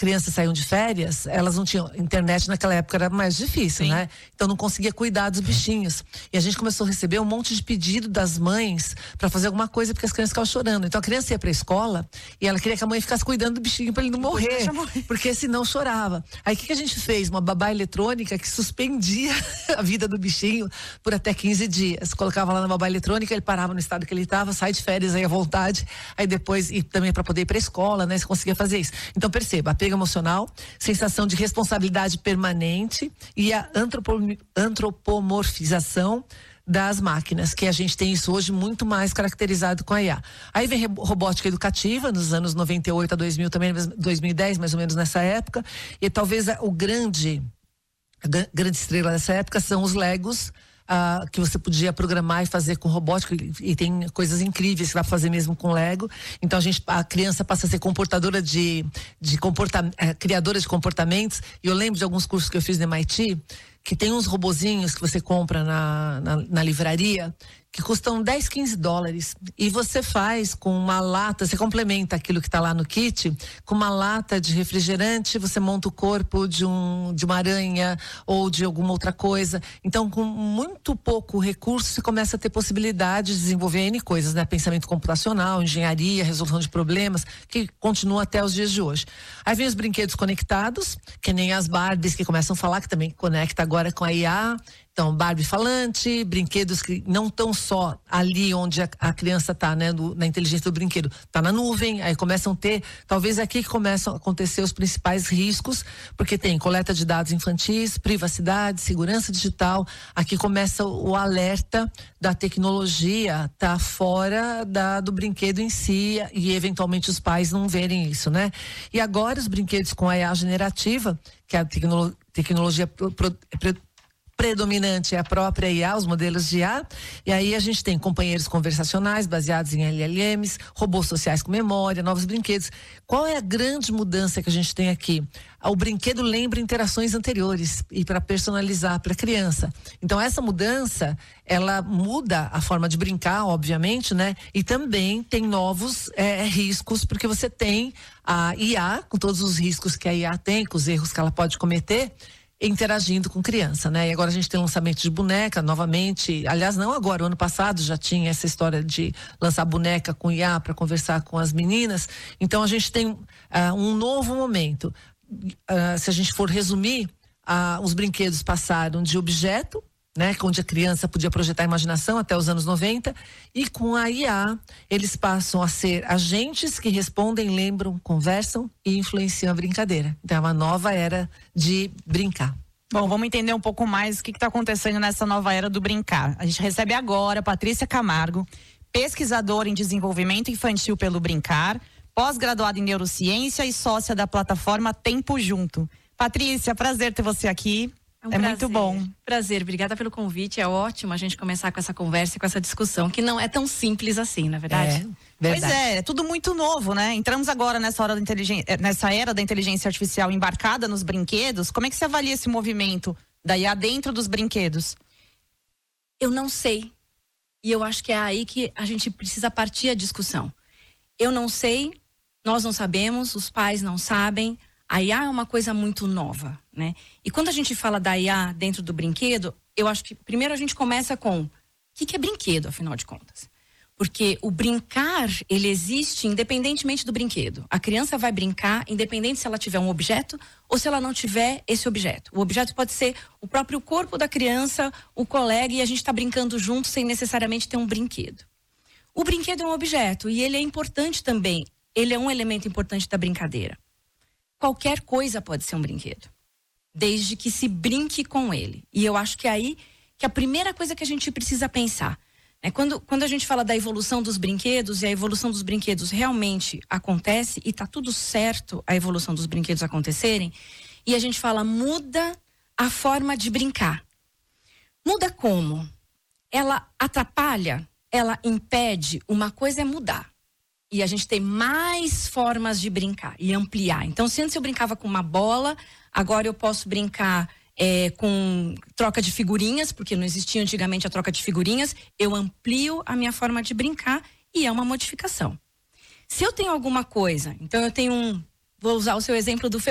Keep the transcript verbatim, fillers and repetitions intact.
crianças saíam de férias, elas não tinham internet naquela época, era mais difícil, Sim. né? Então não conseguia cuidar dos bichinhos. E a gente começou a receber um monte de pedido das mães para fazer alguma coisa porque as crianças ficavam chorando. Então a criança ia pra escola e ela queria que a mãe ficasse cuidando do bichinho para ele não morrer, porque senão chorava. Aí o que, que a gente fez? Uma babá eletrônica que suspendia a vida do bichinho por até quinze dias. Colocava lá na babá eletrônica, ele parava no estado que ele estava, sai de férias aí à vontade, aí depois, e também para poder ir pra escola, né? Você conseguia fazer isso. Então perceba, apego emocional, sensação de responsabilidade permanente e a antropo, antropomorfização das máquinas, que a gente tem isso hoje muito mais caracterizado com a I A. Aí vem robótica educativa, nos anos noventa e oito a dois mil também, dois mil e dez, mais ou menos nessa época, e talvez o grande, a grande estrela dessa época são os Legos, Uh, que você podia programar e fazer com robótica, e, e tem coisas incríveis que dá pra fazer mesmo com Lego. Então a gente, a criança passa a ser comportadora de, de comporta, uh, criadora de comportamentos. E eu lembro de alguns cursos que eu fiz no M I T, que tem uns robozinhos que você compra na, na, na livraria, que custam dez, quinze dólares. E você faz com uma lata, você complementa aquilo que está lá no kit, com uma lata de refrigerante, você monta o corpo de, um, de uma aranha ou de alguma outra coisa. Então, com muito pouco recurso, você começa a ter possibilidade de desenvolver N coisas, né? Pensamento computacional, engenharia, resolução de problemas, que continua até os dias de hoje. Aí vem os brinquedos conectados, que nem as Barbies que começam a falar, que também conecta agora com a I A. Então, Barbie falante, brinquedos que não estão só ali onde a, a criança está, né, no, na inteligência do brinquedo, está na nuvem. Aí começam a ter, talvez aqui que começam a acontecer os principais riscos, porque tem coleta de dados infantis, privacidade, segurança digital. Aqui começa o, o alerta da tecnologia tá fora da, do brinquedo em si, e eventualmente os pais não verem isso, né? E agora os brinquedos com a I A generativa, que é a tecno, tecnologia pro, pro, pro, predominante é a própria I A, os modelos de I A, e aí a gente tem companheiros conversacionais baseados em L L Ms, robôs sociais com memória, novos brinquedos. Qual é a grande mudança que a gente tem aqui? O brinquedo lembra interações anteriores e para personalizar para a criança. Então essa mudança, ela muda a forma de brincar, obviamente, né? E também tem novos é, riscos, porque você tem a I A, com todos os riscos que a I A tem, com os erros que ela pode cometer, interagindo com criança, né? E agora a gente tem lançamento de boneca novamente, aliás não agora, o ano passado já tinha essa história de lançar boneca com I A para conversar com as meninas. Então a gente tem uh, um novo momento. Uh, se a gente for resumir, uh, os brinquedos passaram de objeto, né, onde a criança podia projetar a imaginação até os anos noventa, e com a I A eles passam a ser agentes que respondem, lembram, conversam e influenciam a brincadeira. Então é uma nova era de brincar. Bom, vamos entender um pouco mais o que está acontecendo nessa nova era do brincar. A gente recebe agora a Patrícia Camargo, pesquisadora em desenvolvimento infantil pelo Brincar, pós-graduada em neurociência e sócia da plataforma Tempo Junto. Patrícia, prazer ter você aqui. É, um é muito bom. Prazer, obrigada pelo convite. É ótimo a gente começar com essa conversa, com essa discussão, que não é tão simples assim, na verdade. É, verdade. Pois é, é tudo muito novo, né? Entramos agora nessa, hora da inteligência, nessa era da inteligência artificial embarcada nos brinquedos. Como é que você avalia esse movimento da I A dentro dos brinquedos? Eu não sei. E eu acho que é aí que a gente precisa partir a discussão. Eu não sei, nós não sabemos, os pais não sabem. A I A é uma coisa muito nova, né? E quando a gente fala da I A dentro do brinquedo, eu acho que primeiro a gente começa com o que, que é brinquedo, afinal de contas. Porque o brincar, ele existe independentemente do brinquedo. A criança vai brincar independente se ela tiver um objeto ou se ela não tiver esse objeto. O objeto pode ser o próprio corpo da criança, o colega, e a gente está brincando junto sem necessariamente ter um brinquedo. O brinquedo é um objeto e ele é importante também. Ele é um elemento importante da brincadeira. Qualquer coisa pode ser um brinquedo, desde que se brinque com ele. E eu acho que é aí que a primeira coisa que a gente precisa pensar é quando, quando a gente fala da evolução dos brinquedos, e a evolução dos brinquedos realmente acontece, e tá tudo certo a evolução dos brinquedos acontecerem, e a gente fala, muda a forma de brincar. Muda como? Ela atrapalha, ela impede, uma coisa é mudar. E a gente tem mais formas de brincar e ampliar. Então, se antes eu brincava com uma bola, agora eu posso brincar é, com troca de figurinhas, porque não existia antigamente a troca de figurinhas. Eu amplio a minha forma de brincar e é uma modificação. Se eu tenho alguma coisa, então eu tenho um... Vou usar o seu exemplo do